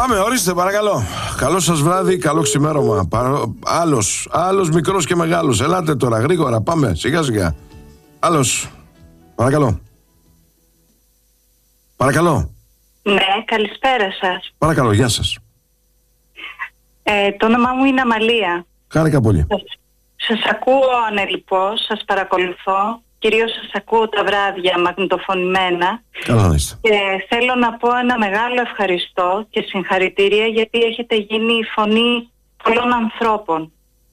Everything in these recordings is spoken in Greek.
Πάμε, ορίστε, παρακαλώ. Καλό σας βράδυ, καλό ξημέρωμα. Άλλος μικρός και μεγάλος. Ελάτε τώρα, γρήγορα, πάμε, σιγά σιγά. Άλλος, παρακαλώ. Παρακαλώ. Ναι, καλησπέρα σας. Παρακαλώ, γεια σας. Το όνομά μου είναι Αμαλία. Χάρηκα πολύ. Σας ακούω ανελιπώς, σας παρακολουθώ. Κυρίως σας ακούω τα βράδια μαγνητοφωνημένα. Καλά να είστε. Και θέλω να πω ένα μεγάλο ευχαριστώ και συγχαρητήρια, γιατί έχετε γίνει η φωνή πολλών ανθρώπων.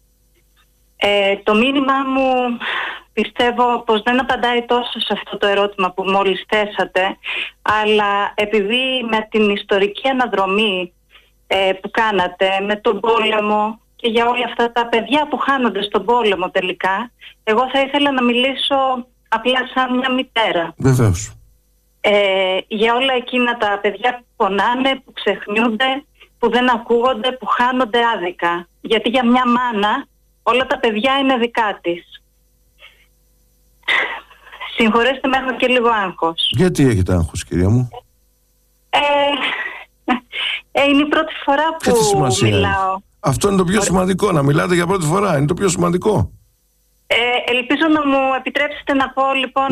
Το μήνυμά μου πιστεύω πως δεν απαντάει τόσο σε αυτό το ερώτημα που μόλις θέσατε, αλλά επειδή με την ιστορική αναδρομή που κάνατε, με τον πόλεμο και για όλα αυτά τα παιδιά που χάνονται στον πόλεμο τελικά, εγώ θα ήθελα να μιλήσω απλά σαν μια μητέρα. Βεβαίως. Για όλα εκείνα τα παιδιά που πονάνε, που ξεχνιούνται, που δεν ακούγονται, που χάνονται άδικα. Γιατί για μια μάνα όλα τα παιδιά είναι δικά της. Συγχωρέστε με, έχω και λίγο άγχος. Γιατί έχετε άγχος, κυρία μου? Είναι η πρώτη φορά που μιλάω. Αυτό είναι το πιο σημαντικό, να μιλάτε για πρώτη φορά. Είναι το πιο σημαντικό. Ελπίζω να μου επιτρέψετε να πω λοιπόν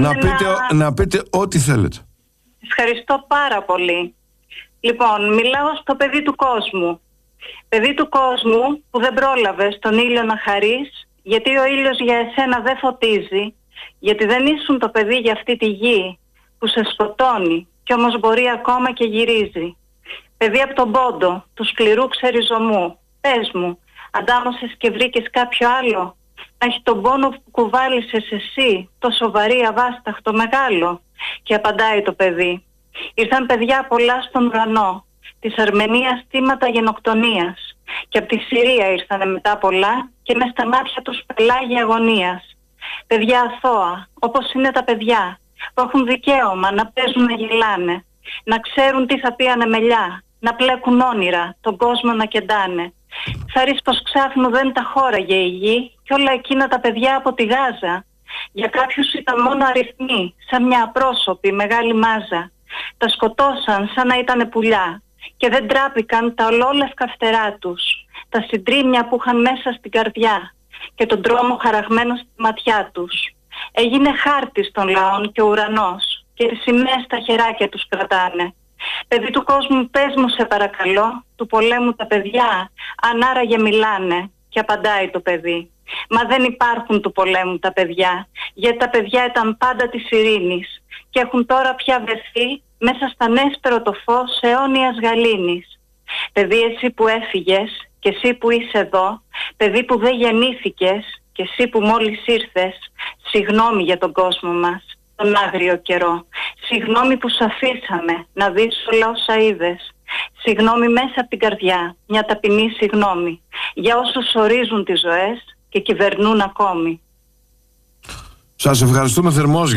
να πείτε ό,τι θέλετε. Ευχαριστώ πάρα πολύ. Λοιπόν, μιλάω στο παιδί του κόσμου. Παιδί του κόσμου που δεν πρόλαβε τον ήλιο να χαρείς, γιατί ο ήλιος για εσένα δεν φωτίζει, γιατί δεν ήσουν το παιδί για αυτή τη γη που σε σκοτώνει κι όμως μπορεί ακόμα και γυρίζει. Παιδί από τον πόντο, του σκληρού ξεριζωμού. Πες μου, αντάμωσες και βρήκες κάποιο άλλο να έχει τον πόνο που κουβάλισες εσύ, το σοβαρή, αβάσταχτο, μεγάλο? Και απαντάει το παιδί: ήρθαν παιδιά πολλά στον ουρανό, της Αρμενίας θύματα γενοκτονίας, και από τη Συρία ήρθανε μετά πολλά και μες στα μάτια τους πελάγια αγωνίας. Παιδιά αθώα, όπως είναι τα παιδιά, που έχουν δικαίωμα να παίζουν, να γελάνε, να ξέρουν τι θα πει ανεμελιά, να πλέκουν όνειρα, τον κόσμο να κεντάνε. Θα ρίξει πως ξάφνου δεν τα χώραγε η γη και όλα εκείνα τα παιδιά από τη Γάζα. Για κάποιους ήταν μόνο αριθμοί, σαν μια απρόσωπη μεγάλη μάζα. Τα σκοτώσαν σαν να ήτανε πουλιά και δεν τράπηκαν τα ολόλευκα φτερά τους, τα συντρίμμια που είχαν μέσα στην καρδιά και τον τρόμο χαραγμένο στη ματιά τους. Έγινε χάρτης των λαών και ο ουρανός και οι σημαίες στα χεράκια τους κρατάνε. Παιδί του κόσμου, πες μου σε παρακαλώ, του πολέμου τα παιδιά αν άραγε μιλάνε? Και απαντάει το παιδί: μα δεν υπάρχουν του πολέμου τα παιδιά, γιατί τα παιδιά ήταν πάντα της ειρήνης και έχουν τώρα πια βρεθεί μέσα στα νέσπερο το φως αιώνιας γαλήνης. Παιδί, εσύ που έφυγες και εσύ που είσαι εδώ, παιδί που δεν γεννήθηκες και εσύ που μόλις ήρθες, συγγνώμη για τον κόσμο μας, τον άγριο καιρό. Συγγνώμη που σ' αφήσαμε να δεις όλα όσα είδες. Συγγνώμη μέσα από την καρδιά, μια ταπεινή συγγνώμη για όσους ορίζουν τις ζωές και κυβερνούν ακόμη. Σας ευχαριστούμε θερμώς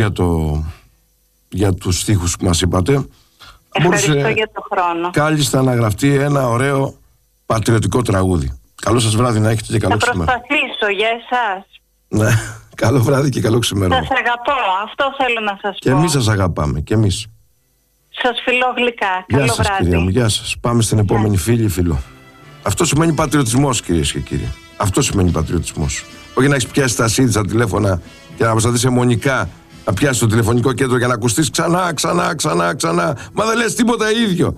για τους στίχους που μας είπατε. Ευχαριστώ για το χρόνο. Κάλλιστα να γραφτεί ένα ωραίο πατριωτικό τραγούδι. Καλό σας βράδυ να έχετε και καλό ξημέρωμα. Θα προσπαθήσω για εσάς. Ναι, καλό βράδυ και καλό ξημέρωμα. Σας αγαπώ, αυτό θέλω να σας πω. Και εμείς σας αγαπάμε, και εμείς. Σας φιλώ γλυκά. Γεια Καλό σας, βράδυ. κυρία μου, γεια σας. Πάμε στην επόμενη φίλη, φίλο. Αυτό σημαίνει πατριωτισμός, κυρίες και κύριοι. Αυτό σημαίνει πατριωτισμός. Όχι να έχεις πιάσει τα CD στα τηλέφωνα και να προσπαθείς αιμονικά να πιάσεις το τηλεφωνικό κέντρο για να ακουστείς ξανά. Μα δεν λες τίποτα ίδιο.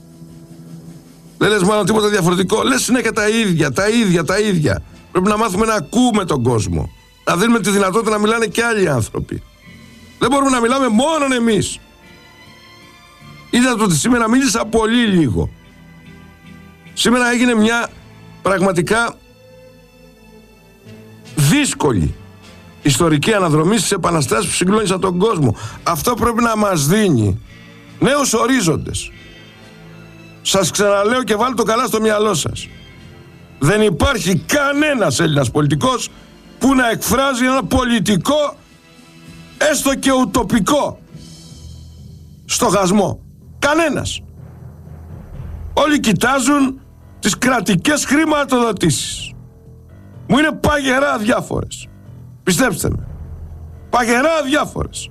Δεν λες μάλλον τίποτα διαφορετικό. Λες συνέχεια τα ίδια. Πρέπει να μάθουμε να ακούμε τον κόσμο. Να δίνουμε τη δυνατότητα να μιλάνε και άλλοι άνθρωποι. Δεν μπορούμε να μιλάμε μόνον εμείς. Είδατε ότι σήμερα μίλησα πολύ λίγο. Σήμερα έγινε μια πραγματικά δύσκολη ιστορική αναδρομή στις επαναστάσεις που συγκλώνησαν τον κόσμο. Αυτό πρέπει να μας δίνει νέους ορίζοντες. Σας ξαναλέω και βάλτε το καλά στο μυαλό σας. Δεν υπάρχει κανένας Έλληνας πολιτικός που να εκφράζει ένα πολιτικό, έστω και ουτοπικό στοχασμό. Κανένας. Όλοι κοιτάζουν τις κρατικές χρηματοδοτήσεις. Μου είναι παγερά αδιάφορες. Πιστέψτε με. Παγερά αδιάφορες.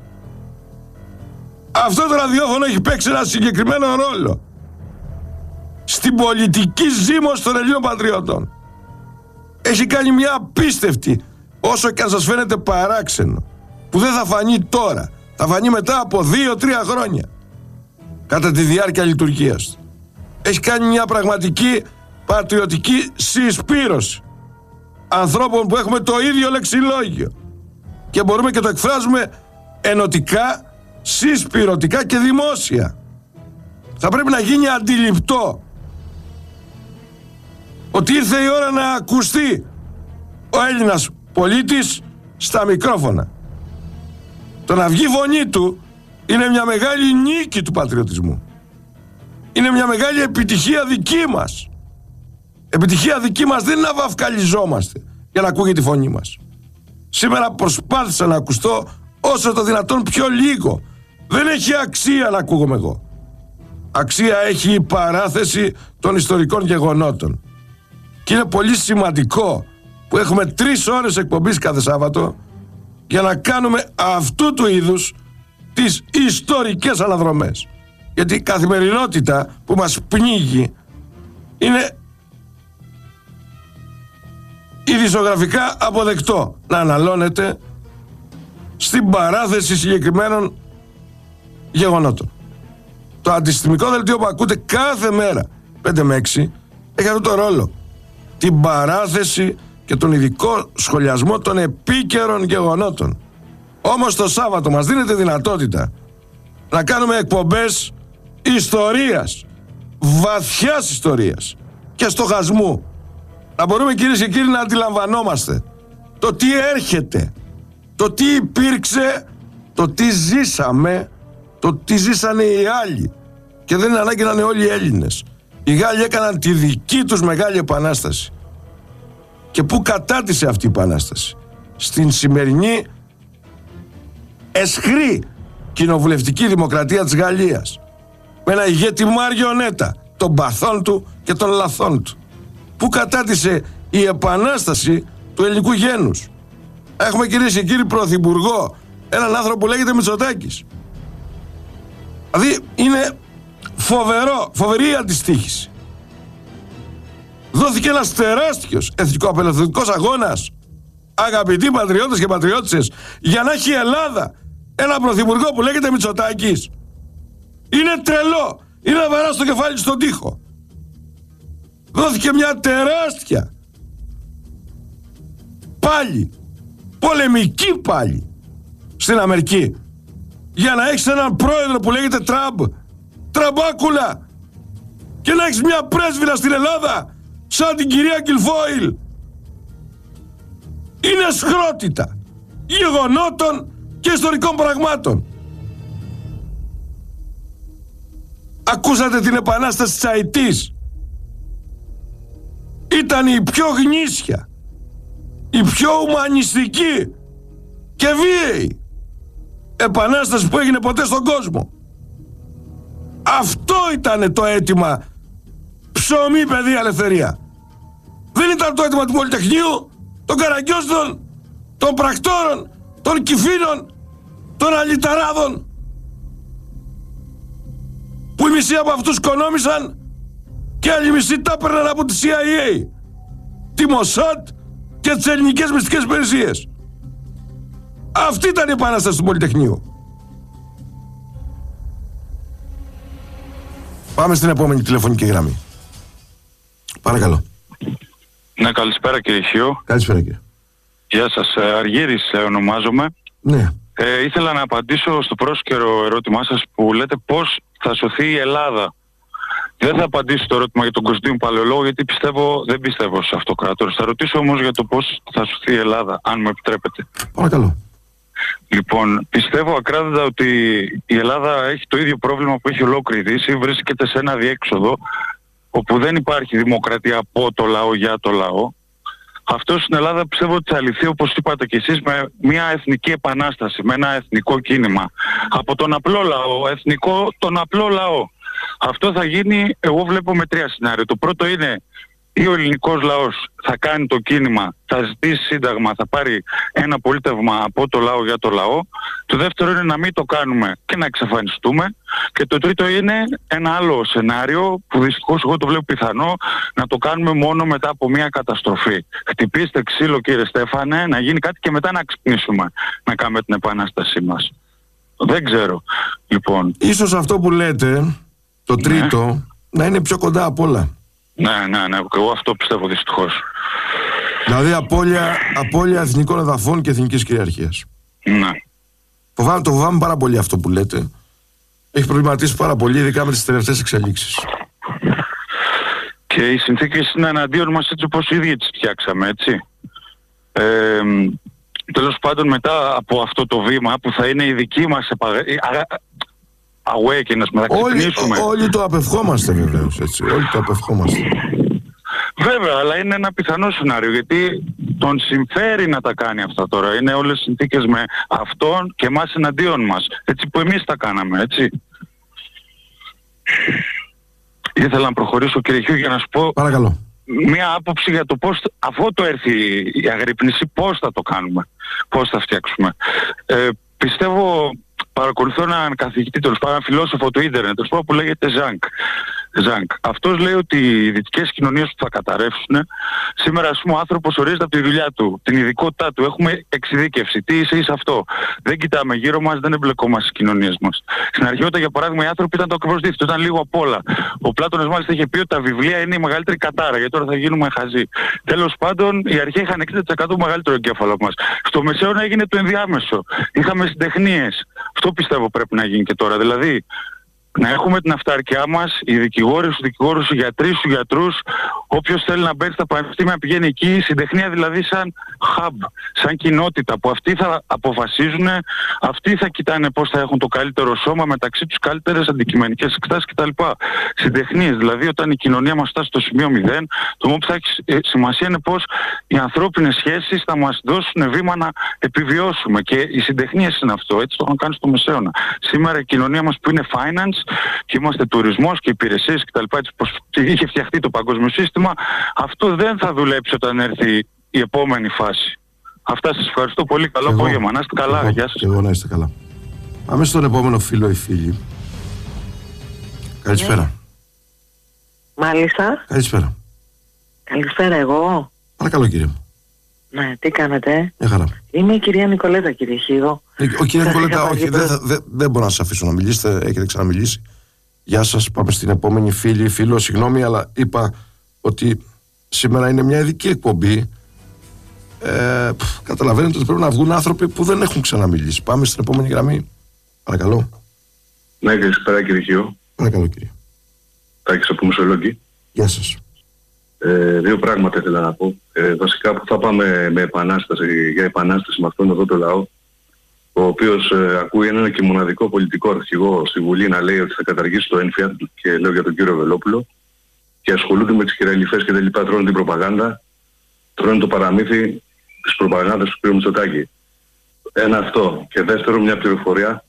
Αυτό το ραδιόφωνο έχει παίξει ένα συγκεκριμένο ρόλο. στην πολιτική ζήμωση των Ελλήνων πατριωτών. Έχει κάνει μια απίστευτη, όσο και αν σας φαίνεται παράξενο, που δεν θα φανεί τώρα, θα φανεί μετά από 2-3 χρόνια, κατά τη διάρκεια λειτουργίας του. Έχει κάνει μια πραγματική πατριωτική συσπήρωση ανθρώπων που έχουμε το ίδιο λεξιλόγιο και μπορούμε και το εκφράζουμε ενωτικά, συσπηρωτικά και δημόσια. Θα πρέπει να γίνει αντιληπτό ότι ήρθε η ώρα να ακουστεί ο Έλληνας πολίτης στα μικρόφωνα. Το να βγει φωνή του είναι μια μεγάλη νίκη του πατριωτισμού. Είναι μια μεγάλη επιτυχία δική μας. Επιτυχία δική μας δεν είναι να βαφκαλιζόμαστε για να ακούγεται τη φωνή μας. Σήμερα προσπάθησα να ακουστώ όσο το δυνατόν πιο λίγο. Δεν έχει αξία να ακούγομαι εγώ. Αξία έχει η παράθεση των ιστορικών γεγονότων. Και είναι πολύ σημαντικό που έχουμε 3 ώρες εκπομπής κάθε Σάββατο για να κάνουμε αυτού του είδους τις ιστορικές αναδρομές. Γιατί η καθημερινότητα που μας πνίγει είναι ειδησιογραφικά αποδεκτό να αναλώνεται στην παράθεση συγκεκριμένων γεγονότων. Το αντισυστημικό δελτίο που ακούτε κάθε μέρα 5 με 6 έχει αυτό το ρόλο. Την παράθεση και τον ειδικό σχολιασμό των επίκαιρων γεγονότων. Όμως το Σάββατο μας δίνεται δυνατότητα να κάνουμε εκπομπές ιστορίας, βαθιάς ιστορίας και στοχασμού. Να μπορούμε, κυρίες και κύριοι, να αντιλαμβανόμαστε το τι έρχεται, το τι υπήρξε, το τι ζήσαμε, το τι ζήσανε οι άλλοι. Και δεν είναι ανάγκη να είναι όλοι οι Έλληνες. Οι Γάλλοι έκαναν τη δική τους μεγάλη επανάσταση. Και πού κατάτησε αυτή η επανάσταση? Στην σημερινή αισχρή κοινοβουλευτική δημοκρατία της Γαλλίας, με ένα ηγέτη μαριονέτα των παθών του και των λαθών του. Πού κατάτησε η επανάσταση του ελληνικού γένους? Έχουμε, κυρίες και κύριοι, πρωθυπουργό έναν άνθρωπο που λέγεται Μητσοτάκης. Δηλαδή είναι φοβερή αντιστοίχηση. Δόθηκε ένας τεράστιος εθνικό-απελευθερωτικός αγώνας, αγαπητοί πατριώτες και πατριώτισσες, για να έχει η Ελλάδα ένα πρωθυπουργό που λέγεται Μητσοτάκης. Είναι τρελό. Είναι να βαρά στο κεφάλι στον τοίχο. Δόθηκε μια τεράστια, πάλι πολεμική πάλι στην Αμερική, για να έχεις έναν πρόεδρο που λέγεται Τραμπ, τραμπάκουλα, και να έχεις μια πρέσβυρα στην Ελλάδα σαν την κυρία Κιλφόιλ. Είναι σχρότητα γεγονότων και ιστορικών πραγμάτων. Ακούσατε την επανάσταση της Αητής? Ήταν η πιο γνήσια, η πιο ουμανιστική και βίαιη επανάσταση που έγινε ποτέ στον κόσμο. Αυτό ήταν το αίτημα. Ψωμί, παιδί, ελευθερία. Δεν ήταν το αίτημα του Πολυτεχνείου, των Καραγκιόζηδων, των Πρακτόρων, των Κυφίνων, των Αλυταράδων, που οι μισοί από αυτούς οικονόμησαν και άλλοι μισοί τα έπαιρναν από τη CIA, τη Μοσάτ και τις ελληνικές μυστικές υπηρεσίες. Αυτή ήταν η επανάσταση του Πολυτεχνείου. Πάμε στην επόμενη τηλεφωνική γραμμή. Παρακαλώ. Ναι, καλησπέρα κύριε Χιώ. Καλησπέρα, κύριε. Γεια σας, Αργύρης ονομάζομαι. Ναι. Ήθελα να απαντήσω στο πρόσκαιρο ερώτημά σας που λέτε πώς θα σωθεί η Ελλάδα. Δεν θα απαντήσω το ερώτημα για τον Κωνσταντίνο Παλαιολόγο, γιατί δεν πιστεύω σε αυτοκράτορες. Θα ρωτήσω όμως για το πώς θα σωθεί η Ελλάδα, αν μου επιτρέπετε. Παρακαλώ. Λοιπόν, πιστεύω ακράδαντα ότι η Ελλάδα έχει το ίδιο πρόβλημα που έχει ολόκληρη η Δύση, βρίσκεται σε ένα διέξοδο όπου δεν υπάρχει δημοκρατία από το λαό για το λαό. Αυτό στην Ελλάδα πιστεύω ότι θα λυθεί, όπως είπατε και εσείς, με μια εθνική επανάσταση, με ένα εθνικό κίνημα. Από τον απλό λαό, τον απλό λαό. Αυτό θα γίνει, εγώ βλέπω, με 3 σενάρια. Το πρώτο είναι Ή ο ελληνικός λαός θα κάνει το κίνημα, θα ζητήσει σύνταγμα, θα πάρει ένα πολίτευμα από το λαό για το λαό. Το δεύτερο είναι να μην το κάνουμε και να εξαφανιστούμε. Και το τρίτο είναι ένα άλλο σενάριο που δυστυχώς εγώ το βλέπω πιθανό, να το κάνουμε μόνο μετά από μια καταστροφή. Χτυπήστε ξύλο, κύριε Στέφανε, να γίνει κάτι και μετά να ξυπνήσουμε, να κάνουμε την επανάστασή μας. Δεν ξέρω. Λοιπόν. Ίσως αυτό που λέτε, το τρίτο, να είναι πιο κοντά απ' όλα. Ναι. Εγώ αυτό πιστεύω δυστυχώς. Δηλαδή απώλεια εθνικών εδαφών και εθνικής κυριαρχίας. Ναι. Το φοβάμαι πάρα πολύ αυτό που λέτε. Έχει προβληματίσει πάρα πολύ, ειδικά με τις τελευταίες εξελίξεις. Και οι συνθήκες είναι εναντίον μας έτσι όπως οι ίδιοι τις φτιάξαμε, έτσι. Τέλος πάντων, μετά από αυτό το βήμα που θα είναι η δική μας awakeness, να ξυπνήσουμε. Όλοι το απευχόμαστε βεβαίως, έτσι. Όλοι το απευχόμαστε. Βέβαια, αλλά είναι ένα πιθανό σενάριο, γιατί τον συμφέρει να τα κάνει αυτά τώρα. Είναι όλες οι συνθήκες με αυτόν και εμάς εναντίον μας. Έτσι που εμείς τα κάναμε, έτσι. Ήθελα να προχωρήσω, κύριε Χιού, για να σου πω... Παρακαλώ. Μία άποψη για το πώς, αφού το έρθει η αγρύπνηση, πώς θα το κάνουμε, πώς θα φτιάξουμε. Πιστεύω, παρακολουθώ έναν καθηγητή, τέλος πάντων, έναν φιλόσοφο του ίντερνετ, τέλος πάντων, που λέγεται Ζανκ. Αυτός λέει ότι οι δυτικές κοινωνίες που θα καταρρεύσουν, σήμερα ας πούμε ο άνθρωπος ορίζεται από τη δουλειά του, την ειδικότητά του, έχουμε εξειδίκευση. Τι είσαι αυτό. Δεν κοιτάμε γύρω μας, δεν εμπλεκόμαστε στις κοινωνίες μας. Στην αρχή, όταν για παράδειγμα οι άνθρωποι ήταν το ακριβώς δίθετο, ήταν λίγο απ' όλα. Ο Πλάτωνας μάλιστα είχε πει ότι τα βιβλία είναι η μεγαλύτερη κατάρα, γιατί τώρα θα γίνουμε χαζοί. Τέλος πάντων, οι αρχαίοι είχαν 60% μεγαλύτερο εγκέφαλο από μας. Στο μεσαίωνα έγινε το ενδιάμεσο. Είχαμε συντεχνίες. Αυτό πιστεύω πρέπει να γίνει και τώρα. Δηλαδή, να έχουμε την αυτάρκειά μας, οι δικηγόροι στους δικηγόρους, οι γιατροί στους γιατρούς, όποιος θέλει να μπαίνει στα πανεπιστήμια πηγαίνει εκεί, η συντεχνία δηλαδή σαν hub, σαν κοινότητα που αυτοί θα αποφασίζουν, αυτοί θα κοιτάνε πώς θα έχουν το καλύτερο σώμα, μεταξύ τους καλύτερες αντικειμενικές εξετάσεις κτλ. Συντεχνίες, δηλαδή όταν η κοινωνία μας φτάσει στο σημείο 0, το μόνο που θα έχει σημασία είναι πώς οι ανθρώπινες σχέσεις θα μας δώσουν βήμα να επιβιώσουμε, και οι συντεχνίες είναι αυτό, έτσι το έχουν κάνει στο Μεσαίωνα. Σήμερα η κοινωνία μας που είναι finance και είμαστε τουρισμός και υπηρεσίες κτλ. Έτσι πως είχε φτιαχτεί το παγκόσμιο σύστημα, αυτό δεν θα δουλέψει όταν έρθει η επόμενη φάση. Αυτά, σας ευχαριστώ πολύ. Καλό απόγευμα. Να είστε καλά. Γεια σας. Εγώ να είστε καλά. Πάμε στον επόμενο φίλο ή φίλη. Καλησπέρα. Μάλιστα. Καλησπέρα. Καλησπέρα εγώ. Παρακαλώ, κύριε μου. Ναι, τι κάνετε? Μια χαρά. Είμαι η κυρία Νικολέτα, κύριε Χίγο. Ο κύριε Νικολέτα, όχι, δεν μπορώ να σας αφήσω να μιλήσετε. Έχετε ξαναμιλήσει. Γεια σας. Πάμε στην επόμενη φίλη, φίλο. Συγγνώμη, αλλά είπα ότι σήμερα είναι μια ειδική εκπομπή. Καταλαβαίνετε ότι πρέπει να βγουν άνθρωποι που δεν έχουν ξαναμιλήσει. Πάμε στην επόμενη γραμμή. Παρακαλώ. Ναι, καλησπέρα κύριε Χίο. Παρακαλώ, κύριε. Τάκης από Μεσολόγγι. Γεια σας. Δύο πράγματα ήθελα να πω. Βασικά που θα πάμε με επανάσταση, για επανάσταση με αυτόν εδώ το λαό, ο οποίος ακούει έναν και μοναδικό πολιτικό αρχηγό στη Βουλή να λέει ότι θα καταργήσει το ΕΝΦΙΑ, και λέω για τον κύριο Βελόπουλο, και ασχολούνται με τις χειραγλυφές και τα λοιπά, τρώνε την προπαγάνδα, τρώνε το παραμύθι της προπαγάνδας του κ. Μητσοτάκη. Ένα αυτό. Και δεύτερο, μια πληροφορία.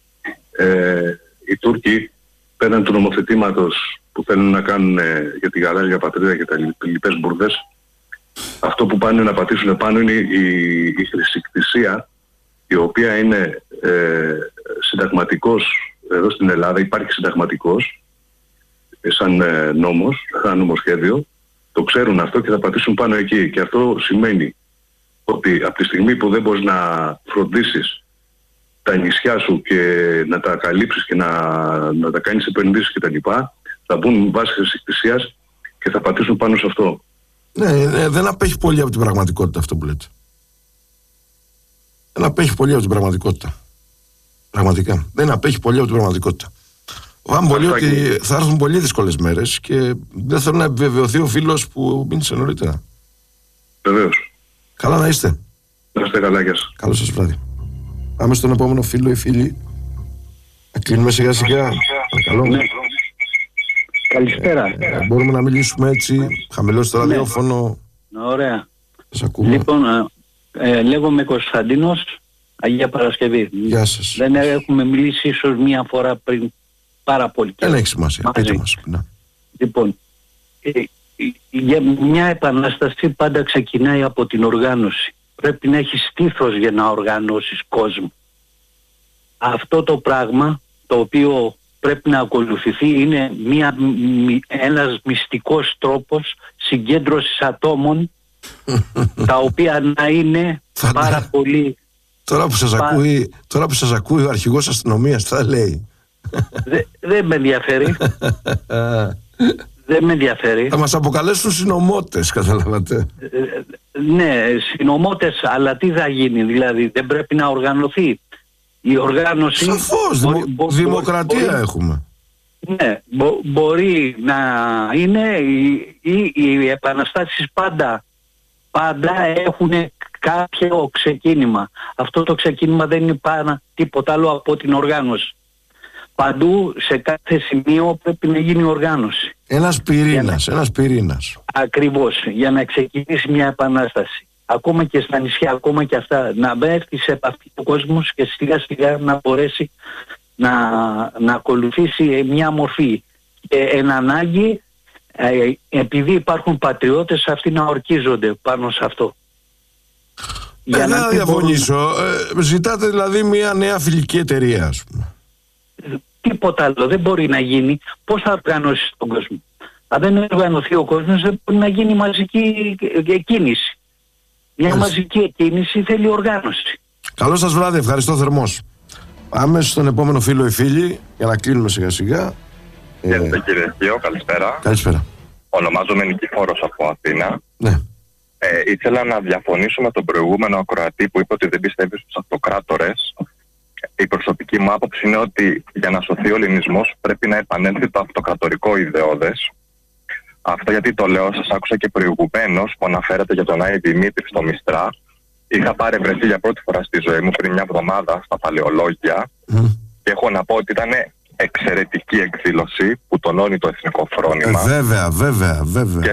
Οι Τούρκοι πέραν του νομοθετήματος που θέλουν να κάνουν για τη γαλάζια πατρίδα και τα λοιπές μπουρδες, αυτό που πάνε να πατήσουν πάνω είναι η χρησικτησία, η οποία είναι συνταγματικός εδώ στην Ελλάδα, υπάρχει συνταγματικός σαν νόμος, σαν νομοσχέδιο, το ξέρουν αυτό και θα πατήσουν πάνω εκεί. Και αυτό σημαίνει ότι από τη στιγμή που δεν μπορείς να φροντίσεις τα νησιά σου και να τα καλύψεις και να τα κάνεις επενδύσεις κτλ., θα μπουν βάσει χρησικτησίας και θα πατήσουν πάνω σε αυτό. Ναι, δεν απέχει πολύ από την πραγματικότητα αυτό που λέτε. Δεν απέχει πολύ από την πραγματικότητα. Πραγματικά. Δεν απέχει πολύ από την πραγματικότητα. Φοβάμαι πολύ ότι θα έρθουν πολύ δύσκολες μέρες και δεν θέλω να επιβεβαιωθεί ο φίλος που μίλησε νωρίτερα. Βεβαίως. Καλά να είστε. Να είστε καλά, γεια σας. Καλό σας βράδυ. Πάμε στον επόμενο φίλο ή φίλη. Θα κλείνουμε σιγά σιγά. Παρακαλώ. Ναι. Καλησπέρα. Μπορούμε να μιλήσουμε έτσι, χαμηλώς το ραδιόφωνο. Ωραία. Σας ακούμε. Λοιπόν, λέγομαι Κωνσταντίνος, Αγία Παρασκευή. Γεια σας. Δεν έχουμε μιλήσει ίσως μία φορά πριν πάρα πολύ. Δεν έχει σημασία. Πείτε μας. Ναι. Λοιπόν, μια επανάσταση πάντα ξεκινάει από την οργάνωση. Πρέπει να έχεις στήθος για να οργανώσεις κόσμο. Αυτό το πράγμα το οποίο πρέπει να ακολουθηθεί είναι ένας μυστικός τρόπος συγκέντρωσης ατόμων τα οποία να είναι πάρα πολύ... Τώρα που σας ακούει ο αρχηγός αστυνομίας, τι θα λέει? Δεν με ενδιαφέρει. Δεν με ενδιαφέρει. Θα μας αποκαλέσουν συνωμότες, καταλάβατε. Ναι, συνωμότες, αλλά τι θα γίνει? Δηλαδή δεν πρέπει να οργανωθεί η οργάνωση? Σαφώς, δημοκρατία έχουμε. Ναι, μπορεί να είναι οι επαναστάσεις πάντα έχουν κάποιο ξεκίνημα. Αυτό το ξεκίνημα δεν είναι πάνω τίποτα άλλο από την οργάνωση. Παντού, σε κάθε σημείο πρέπει να γίνει οργάνωση. Ένας πυρήνας. Ακριβώς, για να ξεκινήσει μια επανάσταση. Ακόμα και στα νησιά, ακόμα και αυτά, να έρθει σε επαφή ο κόσμος και σιγά σιγά να μπορέσει να ακολουθήσει μια μορφή. Και εν ανάγκη, επειδή υπάρχουν πατριώτες, αυτοί να ορκίζονται πάνω σε αυτό. Δεν θα διαφωνήσω. Ζητάτε δηλαδή μια νέα φιλική εταιρεία, ας πούμε. Τίποτα άλλο δεν μπορεί να γίνει. Πώς θα οργανώσεις τον κόσμο? Αν δεν οργανωθεί ο κόσμος, δεν μπορεί να γίνει μαζική κίνηση. Μια μαζική εκκίνηση θέλει οργάνωση. Καλό σας βράδυ, ευχαριστώ θερμός. Πάμε στον επόμενο φίλο ή φίλη για να κλείνουμε σιγά σιγά. Χαίρετε κύριε Χίο, καλησπέρα. Καλησπέρα. Ονομάζομαι Νικηφόρος από Αθήνα. Ναι. Ήθελα να διαφωνήσω με τον προηγούμενο ακροατή που είπε ότι δεν πιστεύει στους αυτοκράτορες. Η προσωπική μου άποψη είναι ότι για να σωθεί ο ελληνισμός πρέπει να επανέλθει το αυτοκρατορικό ιδεώδες. Αυτό γιατί το λέω, σας άκουσα και προηγουμένως που αναφέρατε για τον Άι Δημήτρη στο Μιστρά. Είχα παρευρεθεί για πρώτη φορά στη ζωή μου πριν μια εβδομάδα στα παλαιολόγια και έχω να πω ότι ήταν εξαιρετική εκδήλωση που τονώνει το εθνικό φρόνημα. Βέβαια. Και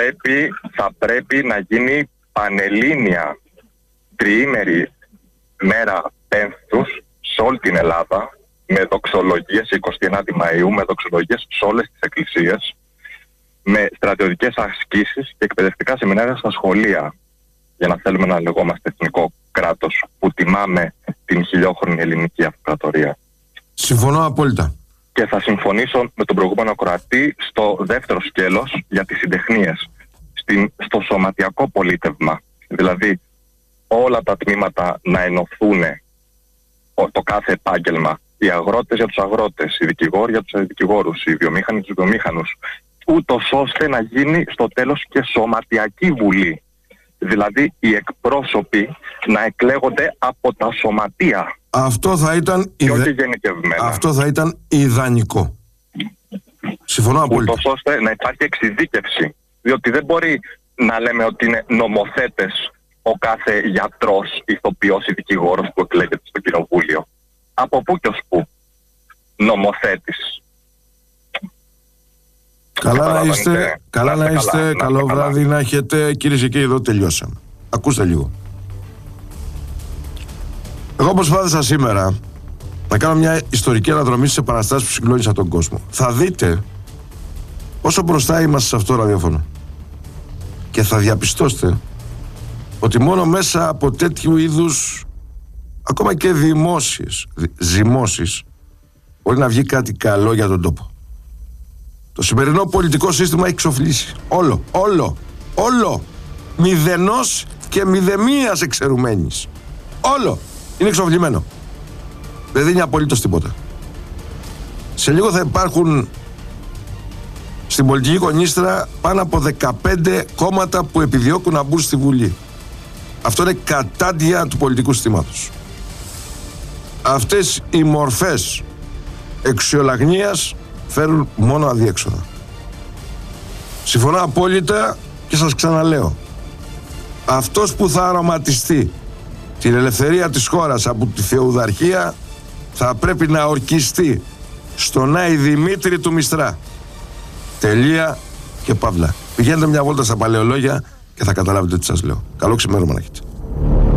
θα πρέπει να γίνει πανελλήνια τριήμερη μέρα πένθους σε όλη την Ελλάδα, με δοξολογίες 29 Μαΐου, με δοξολογίες σε όλες τις εκκλησίες, με στρατιωτικές ασκήσεις και εκπαιδευτικά σεμινάρια στα σχολεία, για να θέλουμε να λεγόμαστε εθνικό κράτος που τιμάμε την χιλιόχρονη ελληνική αυτοκρατορία. Συμφωνώ απόλυτα. Και θα συμφωνήσω με τον προηγούμενο ακροατή στο δεύτερο σκέλος για τις συντεχνίες, στο σωματιακό πολίτευμα. Δηλαδή όλα τα τμήματα να ενωθούν, το κάθε επάγγελμα, οι αγρότες για τους αγρότες, οι δικηγόροι για τους δικηγόρους, οι βιομήχανοι για τους βιομήχανους, ούτως ώστε να γίνει στο τέλος και σωματιακή βουλή. Δηλαδή οι εκπρόσωποι να εκλέγονται από τα σωματεία. Αυτό θα ήταν, αυτό θα ήταν ιδανικό. Συμφωνώ απόλυτα. Ούτως ώστε να υπάρχει εξειδίκευση. Διότι δεν μπορεί να λέμε ότι είναι νομοθέτες ο κάθε γιατρός, ηθοποιός ή δικηγόρος που εκλέγεται στο κοινοβούλιο. Από πού και ως πού νομοθέτης? Καλά να είστε, καλό βράδυ να έχετε. Κυρίες και κύριοι, εδώ τελειώσαμε. Ακούστε λίγο. Εγώ προσπάθησα σήμερα να κάνω μια ιστορική αναδρομή στις επαναστάσεις που συγκλώνησαν τον κόσμο. Θα δείτε πόσο μπροστά είμαστε σε αυτό το ραδιόφωνο. Και θα διαπιστώσετε ότι μόνο μέσα από τέτοιου είδους, ακόμα και δημόσιες ζυμώσεις, μπορεί να βγει κάτι καλό για τον τόπο. Το σημερινό πολιτικό σύστημα έχει ξοφλήσει. Όλο. Μηδενός και μηδεμίας εξαιρουμένης. Όλο είναι εξοφλημένο. Δεν δίνει απολύτως τίποτα. Σε λίγο θα υπάρχουν στην πολιτική κονίστρα πάνω από 15 κόμματα που επιδιώκουν να μπουν στη Βουλή. Αυτό είναι κατάντια του πολιτικού συστήματος. Αυτές οι μορφές εξιολαγνίας φέρουν μόνο αδιέξοδα. Συμφωνώ απόλυτα και σας ξαναλέω, αυτός που θα αρωματιστεί την ελευθερία της χώρας από τη θεουδαρχία θα πρέπει να ορκιστεί στον Άι Δημήτρη του Μιστρά. Τελεία και παύλα. Πηγαίνετε μια βόλτα στα παλαιολόγια και θα καταλάβετε τι σας λέω. Καλό ξημέρωμα να έχετε.